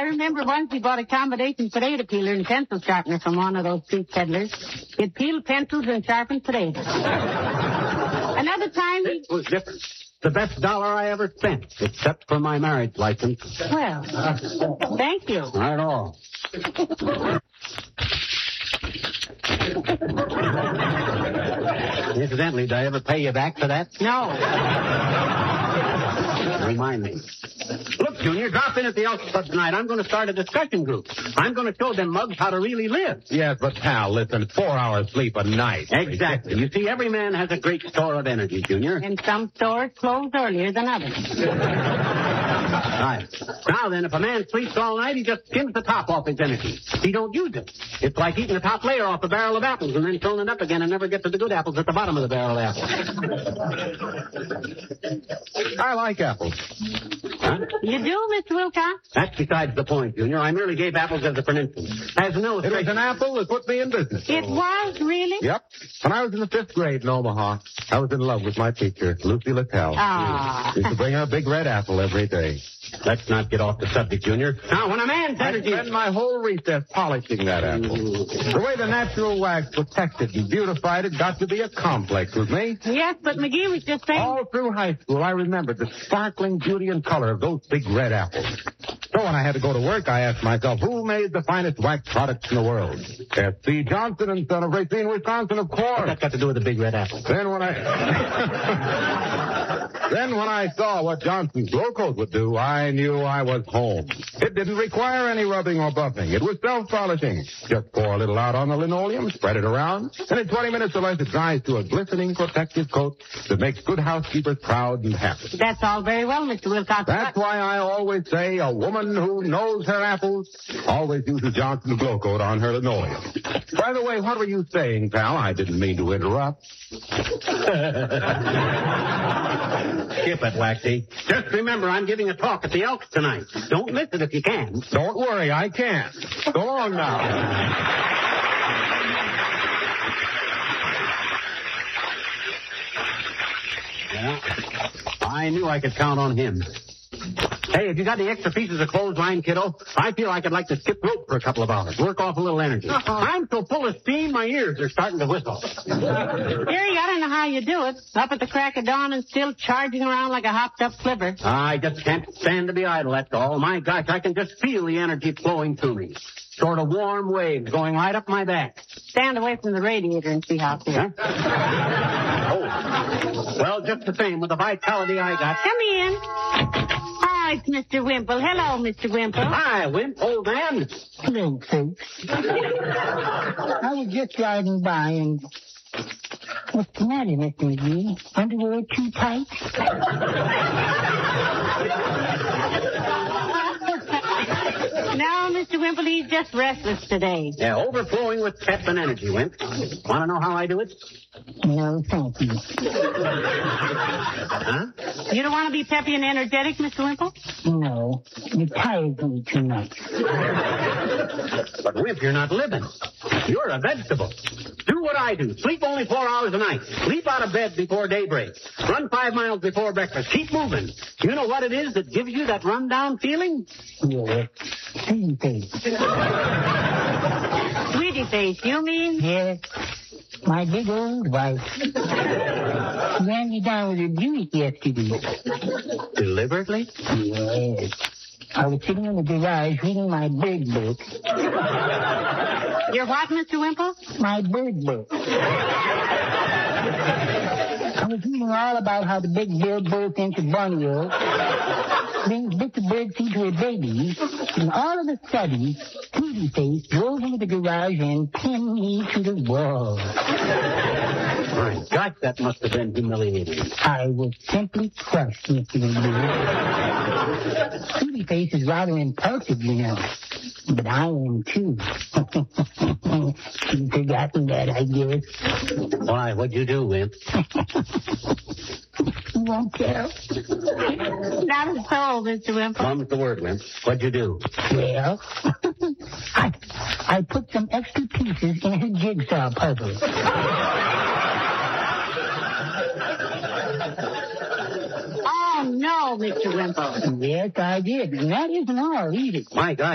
remember once we bought a combination potato peeler and pencil sharpener from one of those street peddlers. It peeled pencils and sharpened potatoes. Another time It was different. The best dollar I ever spent, except for my marriage license. Well, thank you. Not at all. Incidentally, did I ever pay you back for that? No. Remind me. Look, Junior, drop in at the Elks Club tonight. I'm going to start a discussion group. I'm going to show them mugs how to really live. Yes, but pal, listen, 4 hours sleep a night. Exactly. You see, every man has a great store of energy, Junior. And some stores close earlier than others. Right. Now then, if a man sleeps all night, he just skims the top off his energy. He don't use it. It's like eating the top layer off a barrel of apples and then filling it up again and never get to the good apples at the bottom of the barrel of apples. I like apples. Huh? You do, Mr. Wilcox? That's besides the point, Junior. I merely gave apples as a pronouncement. As an It was illustration. an apple that put me in business. It was, really? Yep. When I was in the 5th grade in Omaha, I was in love with my teacher, Lucy Littell. Ah. Used to bring her a big red apple every day. Let's not get off the subject, Junior. Now, when a man's I energy... spent my whole recess polishing that apple. The way the natural wax protected and beautified it got to be a complex with me. Yes, but McGee was just saying... All through high school, I remembered the sparkling beauty and color of those big red apples. So when I had to go to work, I asked myself, who made the finest wax products in the world? S.C. Johnson and Son of Racine, Wisconsin, of course. What's that got to do with the big red apple? Then when I saw what Johnson's Glow Coat would do, I knew I was home. It didn't require any rubbing or buffing. It was self-polishing. Just pour a little out on the linoleum, spread it around, and in 20 minutes or less it dries to a glistening protective coat that makes good housekeepers proud and happy. That's all very well, Mr. Wilcox. That's why I always say a woman who knows her apples always uses Johnson's Glow Coat on her linoleum. By the way, what were you saying, pal? I didn't mean to interrupt. Skip it, Waxy. Just remember, I'm giving a talk at the Elks tonight. Don't miss it if you can. Don't worry, I can't. So long now. Yeah. I knew I could count on him. Hey, have you got any extra pieces of clothesline, kiddo? I feel like I'd like to skip rope for a couple of hours. Work off a little energy. I'm so full of steam, my ears are starting to whistle. Jerry, I don't know how you do it. Up at the crack of dawn and still charging around like a hopped-up flipper. I just can't stand to be idle, that's all. My gosh, I can just feel the energy flowing through me. Sort of warm waves going right up my back. Stand away from the radiator and see how it feels. Huh? Oh. Well, just the same, with the vitality I got. Come in. Oh, it's Mr. Wimple. Hello, Mr. Wimple. Hi, Wimp, old man. Hello, folks. I was just driving by and... What's the matter, Mr. McGee? Underwear too tight? No, Mr. Wimple, he's just restless today. Yeah, overflowing with pep and energy, Wimp. Want to know how I do it? No, thank you. Huh? You don't want to be peppy and energetic, Mr. Wimple? No, it tires me too much. But, Wimp, you're not living. You're a vegetable. Do what I do. Sleep only 4 hours a night. Leap out of bed before daybreak. Run 5 miles before breakfast. Keep moving. You know what it is that gives you that run-down feeling? Yes. Sweetie face. Sweetie face, you mean? Yes. My big old wife. She ran me down with her Buick yesterday. Deliberately? Yes. I was sitting in the garage reading my bird book. You're what, Mr. Wimple? My bird book. I was reading all about how the big bill burst into Borneo, brings bits of bird seed to her babies, and all of a sudden, Sweetie Face drove into the garage and pinned me to the wall. My gosh, that must have been humiliating. I was simply crushed, Mr. McGee. Sweetie Face is rather impulsive, you know. But I am too. She's forgotten that, I guess. Why, what'd you do, Wimp? You won't tell? Not at all, Mr. Wimple. Mum's the word, Wimp. What'd you do? Well, I put some extra pieces in her jigsaw puzzle. Oh, no, Mr. Wimple. Yes, I did. And that isn't all either. My God.